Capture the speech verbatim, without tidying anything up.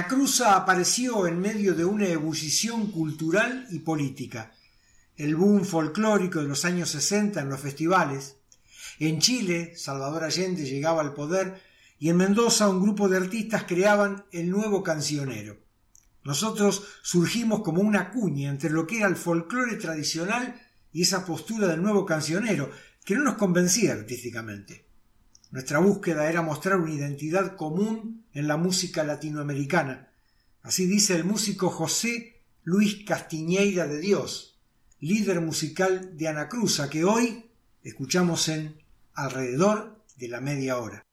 Anacruza apareció en medio de una ebullición cultural y política. El boom folclórico de los años sesenta en los festivales. En Chile, Salvador Allende llegaba al poder y en Mendoza un grupo de artistas creaban el nuevo cancionero. Nosotros surgimos como una cuña entre lo que era el folclore tradicional y esa postura del nuevo cancionero, que no nos convencía artísticamente. Nuestra búsqueda era mostrar una identidad común en la música latinoamericana. Así dice el músico José Luis Castiñeira de Dios, líder musical de Anacruza, que hoy escuchamos en Alrededor de la Media Hora.